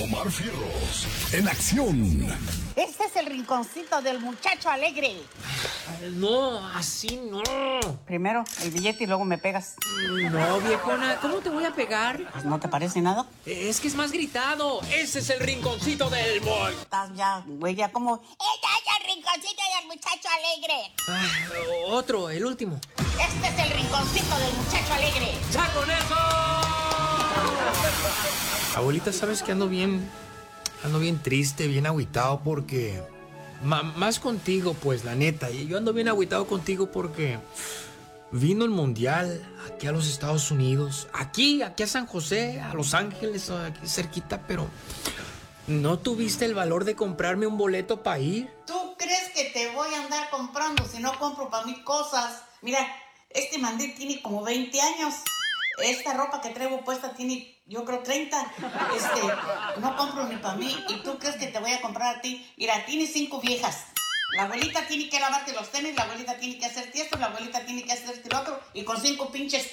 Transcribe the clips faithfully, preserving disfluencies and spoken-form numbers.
Omar Fierros, en acción. Este es el rinconcito del muchacho alegre. No, así no. Primero el billete y luego me pegas. No, viejona, ¿cómo te voy a pegar? Pues, ¿no te parece nada? Es que es más gritado. Ese es el rinconcito del boy. Estás ya, güey, ya como... ¡Este es el rinconcito del muchacho alegre! Ah, otro, el último. Este es el rinconcito del muchacho alegre. ¡Ya con eso! Abuelita, ¿sabes que ando bien? Ando bien triste, bien agüitado porque... Ma- más contigo, pues, la neta. Y yo ando bien agüitado contigo porque... vino el mundial aquí a los Estados Unidos. Aquí, aquí a San José, a Los Ángeles, aquí cerquita, pero... ¿no tuviste el valor de comprarme un boleto para ir? ¿Tú crees que te voy a andar comprando si no compro para mí cosas? Mira, este mandil tiene como veinte años. Esta ropa que traigo puesta tiene, yo creo, treinta. Este, no compro ni para mí. ¿Y tú crees que te voy a comprar a ti? Mira, tienes cinco viejas. La abuelita tiene que lavarte los tenis, la abuelita tiene que hacerte esto, la abuelita tiene que hacerte lo otro. Y con cinco pinches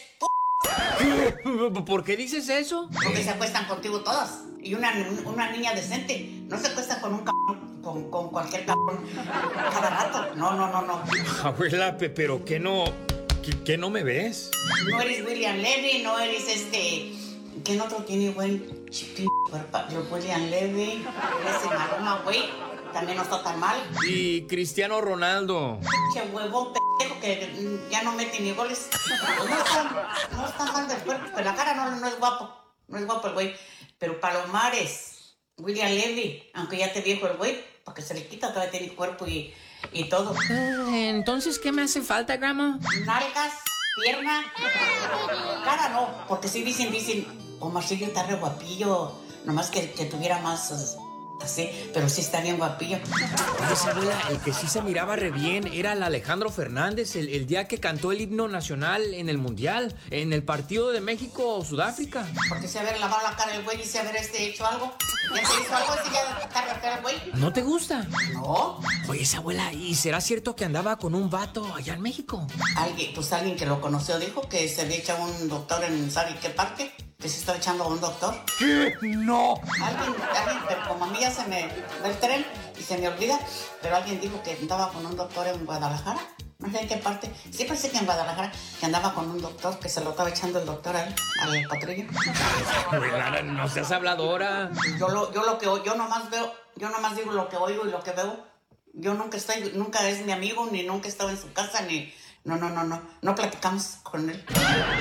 p... ¿Por qué dices eso? Porque se acuestan contigo todas. Y una, una niña decente no se acuesta con un cabrón, con, con cualquier cabrón cada rato. No, no, no, no. Abuela, pero ¿qué no... ¿Qué, qué no me ves? No eres William Levy, no eres este... ¿Quién otro tiene buen chiquillo? William Levy, ese Maluma, güey. También no está tan mal. Y Cristiano Ronaldo. Che huevón pendejo que ya no mete ni goles. No está, no está mal del cuerpo, pero la cara no, no es guapo. No es guapo el güey. Pero Palomares, William Levy, aunque ya te viejo el güey, porque se le quita, todavía tiene cuerpo y, y todo. Entonces, ¿qué me hace falta, grandma? Nalgas, pierna, cara no, porque sí dicen, dicen, Omarcillo está re guapillo, nomás que, que tuviera más... así, pero sí está bien guapillo. Esa abuela, el que sí se miraba re bien era el Alejandro Fernández, el, el día que cantó el himno nacional en el Mundial, en el partido de México-Sudáfrica. Porque se haber lavado la cara el güey y se haber este hecho algo. ¿Ya se hizo algo ese día de quitar la cara el güey? ¿No te gusta? No. Oye, esa abuela, ¿y será cierto que andaba con un vato allá en México? Alguien, pues alguien que lo conoció dijo que se había echado un doctor en ¿sabe qué parque? Que se estaba echando a un doctor. ¿Qué? No. Alguien, alguien, pero como a mí ya se me va el tren y se me olvida, pero alguien dijo que andaba con un doctor en Guadalajara. No sé en qué parte. Sí pensé que en Guadalajara, que andaba con un doctor, que se lo estaba echando el doctor a él, al patrulla. Abuela, no seas habladora. Yo lo, yo lo que yo nomás veo, yo nomás digo lo que oigo y lo que veo. Yo nunca estoy, nunca es mi amigo, ni nunca he estado en su casa, ni... No, no, no, no. No platicamos con él.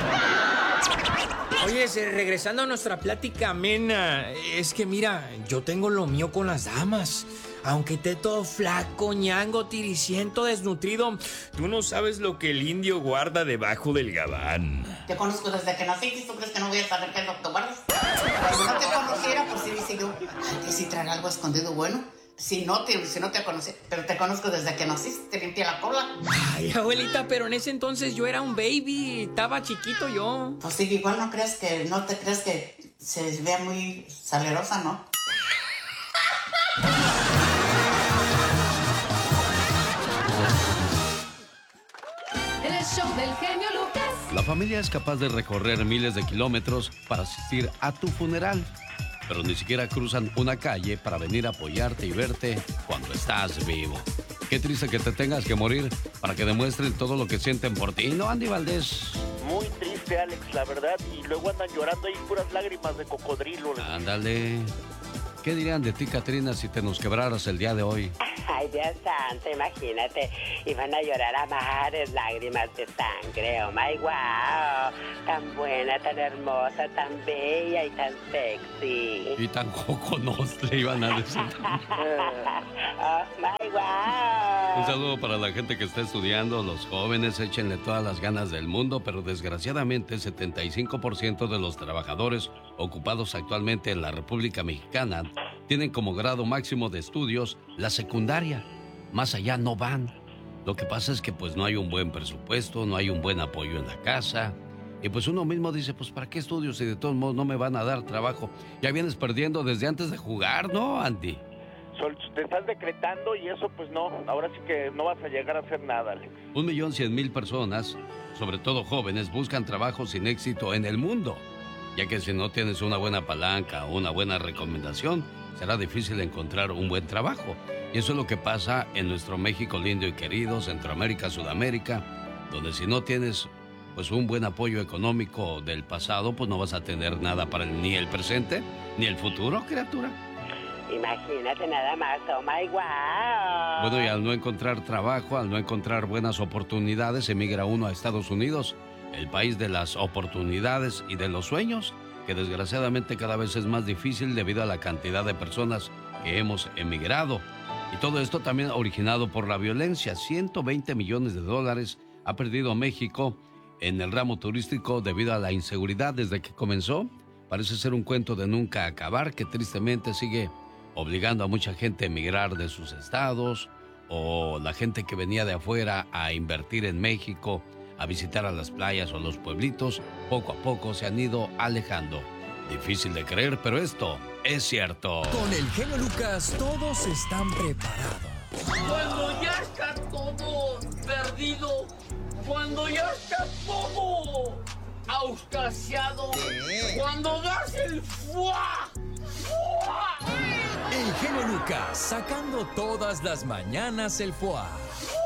Oye, regresando a nuestra plática amena, es que mira, yo tengo lo mío con las damas. Aunque esté todo flaco, ñango, tiriciento, desnutrido, tú no sabes lo que el indio guarda debajo del gabán. Te conozco desde que naciste, ¿tú crees que no voy a saber qué es lo que guardas? Cuando no te conociera, pues sí dice yo, ay, que si traer algo escondido bueno. Si no te, si no te conocí, pero te conozco desde que naciste, te limpié la cola. Ay, abuelita, pero en ese entonces yo era un baby, estaba chiquito yo. Pues sí, igual no crees que, no te crees que se vea muy salerosa, ¿no? El show del genio Lucas. La familia es capaz de recorrer miles de kilómetros para asistir a tu funeral, pero ni siquiera cruzan una calle para venir a apoyarte y verte cuando estás vivo. Qué triste que te tengas que morir para que demuestren todo lo que sienten por ti, ¿no, Andy Valdés? Muy triste, Alex, la verdad, y luego andan llorando ahí puras lágrimas de cocodrilo. Ándale. ¿Qué dirían de ti, Catrina, si te nos quebraras el día de hoy? Ay, Dios santo, imagínate. Iban a llorar a mares, lágrimas de sangre. Oh, my wow. Tan buena, tan hermosa, tan bella y tan sexy. Y tan joconos le iban a decir. Oh, my wow. Un saludo para la gente que está estudiando, los jóvenes, échenle todas las ganas del mundo, pero desgraciadamente el setenta y cinco por ciento de los trabajadores ocupados actualmente en la República Mexicana tienen como grado máximo de estudios la secundaria. Más allá no van. Lo que pasa es que pues no hay un buen presupuesto, no hay un buen apoyo en la casa. Y pues uno mismo dice, pues ¿para qué estudio si de todos modos no me van a dar trabajo? Ya vienes perdiendo desde antes de jugar, ¿no, Andy? Te estás decretando y eso pues no, ahora sí que no vas a llegar a hacer nada, Alex. Un millón cien mil personas, sobre todo jóvenes, buscan trabajo sin éxito en el mundo. ya que si no tienes una buena palanca o una buena recomendación, será difícil encontrar un buen trabajo. Y eso es lo que pasa en nuestro México lindo y querido, Centroamérica, Sudamérica, donde si no tienes pues un buen apoyo económico del pasado, pues no vas a tener nada para el, ni el presente ni el futuro, criatura. Imagínate nada más, oh my wow. Bueno, y al no encontrar trabajo, al no encontrar buenas oportunidades, emigra uno a Estados Unidos, el país de las oportunidades y de los sueños, que desgraciadamente cada vez es más difícil debido a la cantidad de personas que hemos emigrado. Y todo esto también originado por la violencia. ciento veinte millones de dólares ha perdido México en el ramo turístico debido a la inseguridad desde que comenzó. Parece ser un cuento de nunca acabar que tristemente sigue obligando a mucha gente a emigrar de sus estados, o la gente que venía de afuera a invertir en México, a visitar a las playas o los pueblitos, poco a poco se han ido alejando. Difícil de creer, pero esto es cierto. Con el genio Lucas todos están preparados. Cuando ya está todo perdido, cuando ya está todo auscasiado, cuando das el fuá, fuá. El genio Lucas sacando todas las mañanas el foie.